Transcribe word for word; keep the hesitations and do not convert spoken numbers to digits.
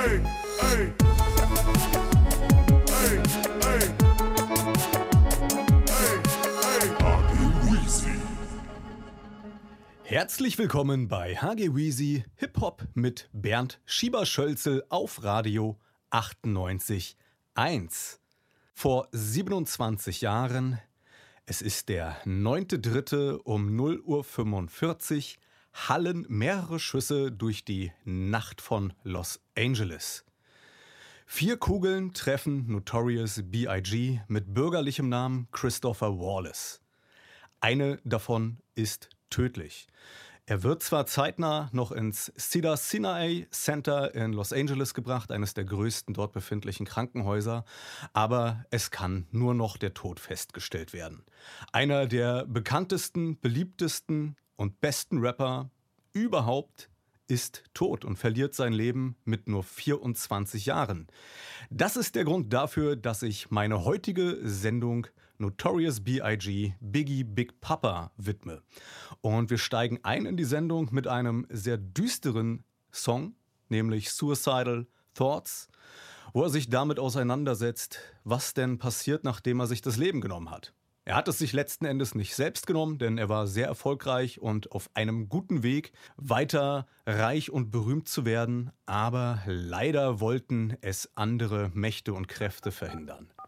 ey, ey. Ey, ey. Ey, ey. H G Weezy. Herzlich willkommen bei H G Weezy Hip-Hop mit Bernd Schieber-Schölzel auf Radio achtundneunzig Komma eins. Vor siebenundzwanzig Jahren, es ist der neunte dritte um null Uhr fünfundvierzig, hallen mehrere Schüsse durch die Nacht von Los Angeles. Vier Kugeln treffen Notorious B I G mit bürgerlichem Namen Christopher Wallace. Eine davon ist tödlich. Er wird zwar zeitnah noch ins Cedars-Sinai Center in Los Angeles gebracht, eines der größten dort befindlichen Krankenhäuser, aber es kann nur noch der Tod festgestellt werden. Einer der bekanntesten, beliebtesten und besten Rapper überhaupt ist tot und verliert sein Leben mit nur vierundzwanzig Jahren. Das ist der Grund dafür, dass ich meine heutige Sendung Notorious B I G Biggie Big Papa widme. Und wir steigen ein in die Sendung mit einem sehr düsteren Song, nämlich Suicidal Thoughts, wo er sich damit auseinandersetzt, was denn passiert, nachdem er sich das Leben genommen hat. Er hat es sich letzten Endes nicht selbst genommen, denn er war sehr erfolgreich und auf einem guten Weg, weiter reich und berühmt zu werden, aber leider wollten es andere Mächte und Kräfte verhindern.